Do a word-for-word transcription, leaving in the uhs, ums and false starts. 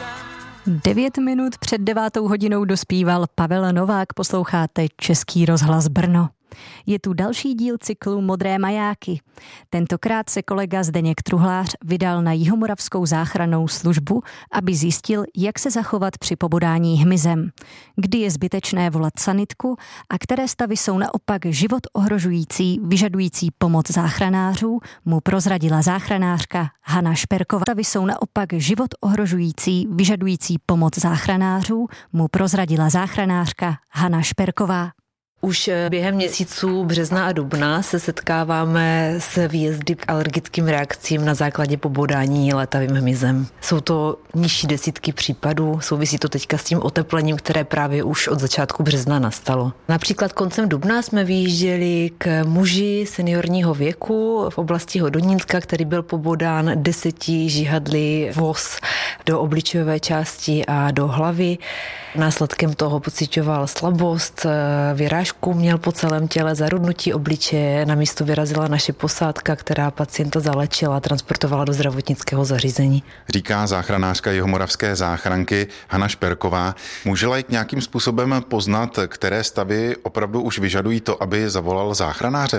Devět minut před devátou hodinou dospíval Pavel Novák, posloucháte Český rozhlas Brno. Je tu další díl cyklu Modré majáky. Tentokrát se kolega Zdeněk Truhlář vydal na jihomoravskou záchrannou službu, aby zjistil, jak se zachovat při pobodání hmyzem, kdy je zbytečné volat sanitku a které stavy jsou naopak život ohrožující, vyžadující pomoc záchranářů, mu prozradila záchranářka Hana Šperková. Stavy jsou naopak život ohrožující, vyžadující pomoc záchranářů, mu prozradila záchranářka Hana Šperková. Už během měsíců března a dubna se setkáváme s výjezdy k alergickým reakcím na základě pobodání létavým hmyzem. Jsou to nižší desítky případů, souvisí to teďka s tím oteplením, které právě už od začátku března nastalo. Například koncem dubna jsme vyjížděli k muži seniorního věku v oblasti Hodonínska, který byl pobodán deseti žihadly voz do obličejové části a do hlavy. Následkem toho pociťoval slabost, vyrážku měl po celém těle, zarudnutí obličeje. Na místo vyrazila naše posádka, která pacienta zalečila a transportovala do zdravotnického zařízení. Říká záchranářka jihomoravské záchranky Hana Šperková. Může laik nějakým způsobem poznat, které stavy opravdu už vyžadují to, aby zavolal záchranáře?